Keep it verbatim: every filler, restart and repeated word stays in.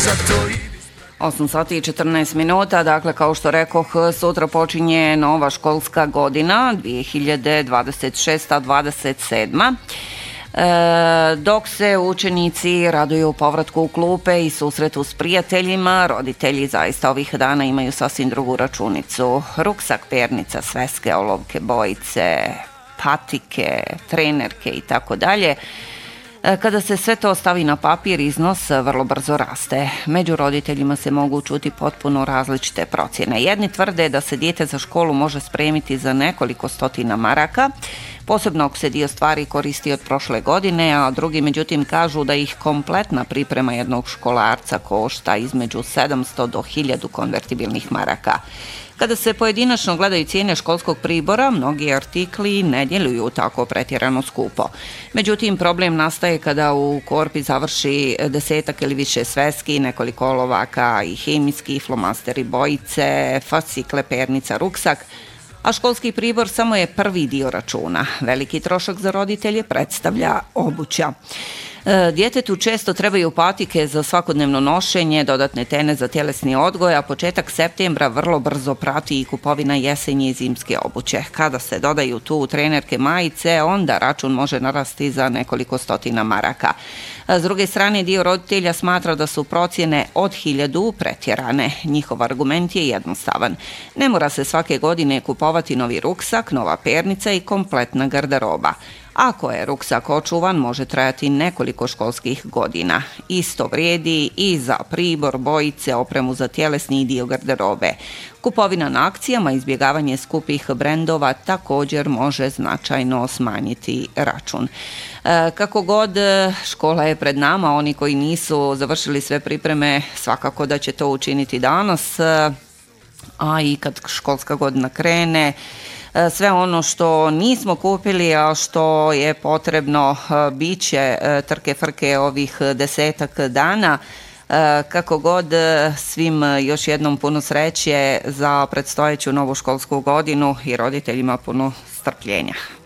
osam sati i četrnaest minuta, dakle kao što rekoh, sutra počinje nova školska godina dvije hiljade dvadeset šesta dvadeset sedma. E, dok se učenici raduju povratku u klupe i susretu s prijateljima, roditelji zaista ovih dana imaju sasvim drugu računicu. Ruksak, pernica, sveske, olovke, bojice, patike, trenerke i tako dalje. Kada se sve to stavi na papir, iznos vrlo brzo raste. Među roditeljima se mogu čuti potpuno različite procjene. Jedni tvrde da se dijete za školu može spremiti za nekoliko stotina maraka, posebno ako se dio stvari koristi od prošle godine, a drugi međutim kažu da ih kompletna priprema jednog školarca košta između sedamsto do hiljadu konvertibilnih maraka. Kada se pojedinačno gledaju cijene školskog pribora, mnogi artikli ne djeluju tako pretjerano skupo. Međutim, problem nastaje kada u korpi završi desetak ili više sveski, nekoliko olovaka i hemijski, flomasteri, bojice, fascikle, pernica, ruksak, a školski pribor samo je prvi dio računa. Veliki trošak za roditelje predstavlja obuća. Djetetu često trebaju patike za svakodnevno nošenje, dodatne tene za tjelesni odgoj, a početak septembra vrlo brzo prati i kupovina jesenje i zimske obuće. Kada se dodaju tu trenerke, majice, onda račun može narasti za nekoliko stotina maraka. S druge strane, dio roditelja smatra da su procjene od hiljadu pretjerane. Njihov argument je jednostavan. Ne mora se svake godine kupovati novi ruksak, nova pernica i kompletna garderoba. Ako je ruksak očuvan, može trajati nekoliko školskih godina. Isto vrijedi i za pribor, bojice, opremu za tjelesni dio garderobe. Kupovina na akcijama, izbjegavanje skupih brendova također može značajno smanjiti račun. E, kako god, škola je pred nama, oni koji nisu završili sve pripreme svakako da će to učiniti danas, a i kad školska godina krene, sve ono što nismo kupili, a što je potrebno, bit će trke frke ovih desetak dana. Kako god, svim još jednom puno sreće za predstojeću novu školsku godinu i roditeljima puno strpljenja.